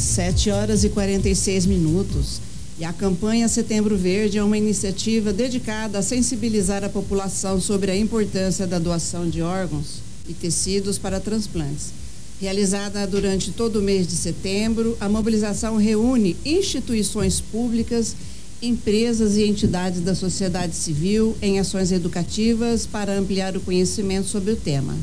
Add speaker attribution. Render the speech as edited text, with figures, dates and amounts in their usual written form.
Speaker 1: 7h46. E a campanha Setembro Verde é uma iniciativa dedicada a sensibilizar a população sobre a importância da doação de órgãos e tecidos para transplantes. Realizada durante todo o mês de setembro, a mobilização reúne instituições públicas, empresas e entidades da sociedade civil em ações educativas para ampliar o conhecimento sobre o tema.